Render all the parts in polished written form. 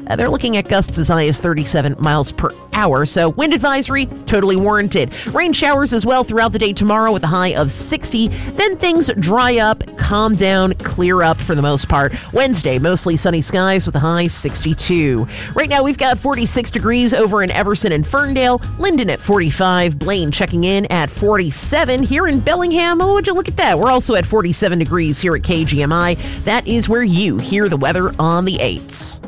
They're looking at gusts as high as 37 miles per hour. So wind advisory, totally warranted. Rain showers as well throughout the day tomorrow with a high of 60. Then things dry up, calm down, clear up for the most part. Wednesday, mostly sunny skies with a high 62. Right now, we've got 46 degrees over in Everson and Ferndale. Linden at 45. Blaine checking in at 47. Here in Bellingham, oh, would you look at that? We're also at 47 degrees here at KGMI. That is where you hear the weather on the 8s.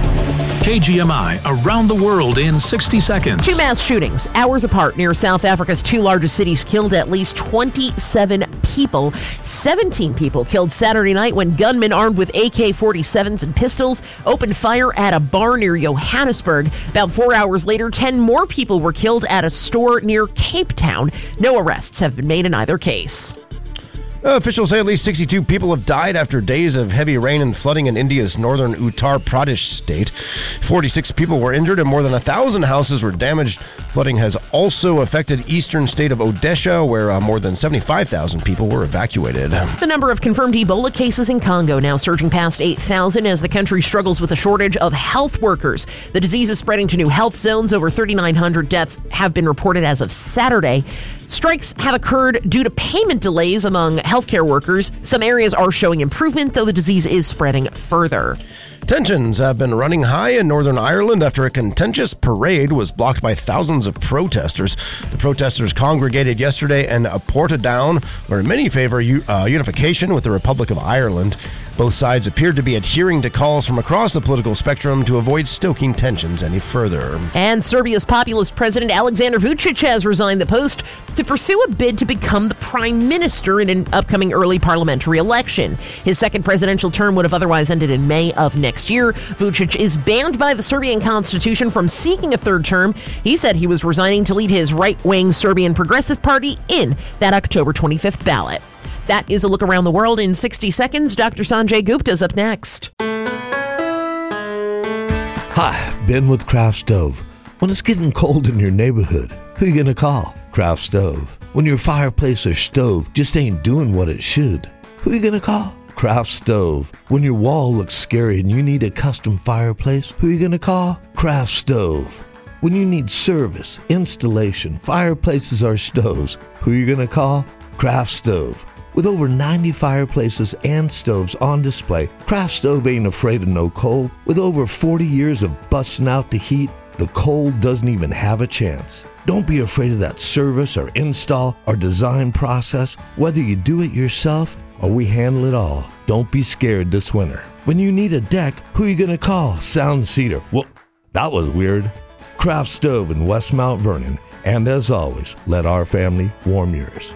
KGMI around the world in 60 seconds. 2 mass shootings, hours apart, near South Africa's 2 largest cities killed at least 27 people. 17 people killed Saturday night when gunmen armed with AK-47s and pistols opened fire at a bar near Johannesburg. About 4 hours later, 10 more people were killed at a store near Cape Town. No arrests have been made in either case. Officials say at least 62 people have died after days of heavy rain and flooding in India's northern Uttar Pradesh state. 46 people were injured and more than 1,000 houses were damaged. Flooding has also affected eastern state of Odisha, where more than 75,000 people were evacuated. The number of confirmed Ebola cases in Congo now surging past 8,000 as the country struggles with a shortage of health workers. The disease is spreading to new health zones. Over 3,900 deaths have been reported as of Saturday. Strikes have occurred due to payment delays among healthcare workers. Some areas are showing improvement, though the disease is spreading further. Tensions have been running high in Northern Ireland after a contentious parade was blocked by thousands of protesters. The protesters congregated yesterday in Portadown, where many favor unification with the Republic of Ireland. Both sides appeared to be adhering to calls from across the political spectrum to avoid stoking tensions any further. And Serbia's populist president Alexander Vučić has resigned the post to pursue a bid to become the prime minister in an upcoming early parliamentary election. His second presidential term would have otherwise ended in May of next year. Vučić is banned by the Serbian constitution from seeking a third term. He said he was resigning to lead his right-wing Serbian Progressive Party in that October 25th ballot. That is a look around the world in 60 seconds. Dr. Sanjay Gupta is up next. Hi, Ben with Craft Stove. When it's getting cold in your neighborhood, who you gonna call? Craft Stove. When your fireplace or stove just ain't doing what it should, who you gonna call? Craft Stove. When your wall looks scary and you need a custom fireplace, who you gonna call? Craft Stove. When you need service, installation, fireplaces or stoves, who you gonna call? Craft Stove. With over 90 fireplaces and stoves on display, Craft Stove ain't afraid of no cold. With over 40 years of busting out the heat, the cold doesn't even have a chance. Don't be afraid of that service or install or design process. Whether you do it yourself or we handle it all, don't be scared this winter. When you need a deck, who you gonna call? Sound Cedar. Well, that was weird. Craft Stove in West Mount Vernon. And as always, let our family warm yours.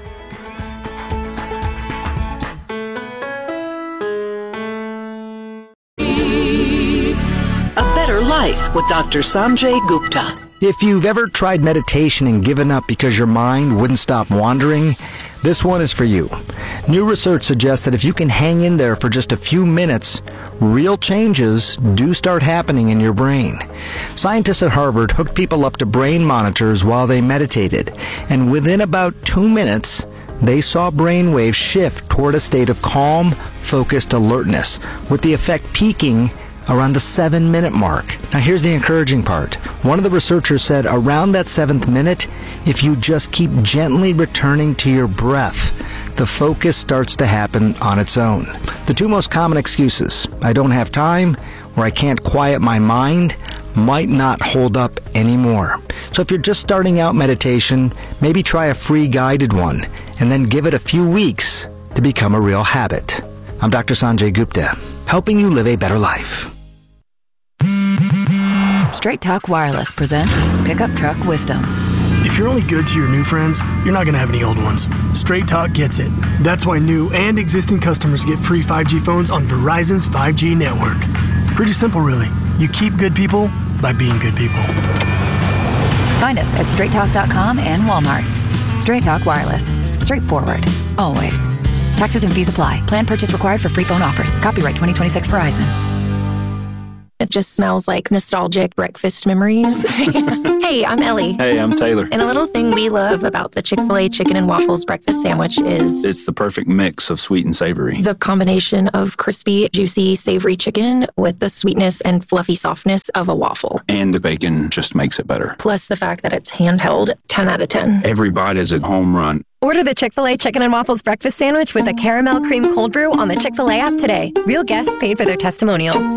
Life with Dr. Sanjay Gupta. If you've ever tried meditation and given up because your mind wouldn't stop wandering, this one is for you. New research suggests that if you can hang in there for just a few minutes, real changes do start happening in your brain. Scientists at Harvard hooked people up to brain monitors while they meditated, and within about 2 minutes, they saw brain waves shift toward a state of calm, focused alertness, with the effect peaking around the 7-minute mark. Now here's the encouraging part. One of the researchers said around that 7th minute, if you just keep gently returning to your breath, the focus starts to happen on its own. The 2 most common excuses, I don't have time, or I can't quiet my mind, might not hold up anymore. So if you're just starting out meditation, maybe try a free guided one, and then give it a few weeks to become a real habit. I'm Dr. Sanjay Gupta, helping you live a better life. Straight Talk Wireless presents Pickup Truck Wisdom. If you're only good to your new friends, you're not going to have any old ones. Straight Talk gets it. That's why new and existing customers get free 5G phones on Verizon's 5G network. Pretty simple, really. You keep good people by being good people. Find us at straighttalk.com and Walmart. Straight Talk Wireless. Straightforward. Always. Taxes and fees apply. Plan purchase required for free phone offers. Copyright 2026 Verizon. It just smells like nostalgic breakfast memories. Hey, I'm Ellie. Hey, I'm Taylor. And a little thing we love about the Chick-fil-A chicken and waffles breakfast sandwich is it's the perfect mix of sweet and savory. The combination of crispy, juicy, savory chicken with the sweetness and fluffy softness of a waffle. And the bacon just makes it better. Plus the fact that it's handheld, 10 out of 10. Every bite is a home run. Order the Chick-fil-A Chicken and Waffles Breakfast Sandwich with a caramel cream cold brew on the Chick-fil-A app today. Real guests paid for their testimonials.